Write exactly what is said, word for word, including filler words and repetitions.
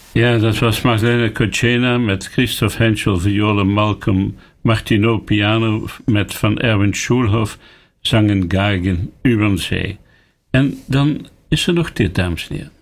Ja, dat was Magdalena Kočena met Christoph Henschel violen, Malcolm Martineau piano met van Erwin Schulhoff zang en geigen Übern Zee. En dan is er nog dit, dames en heren.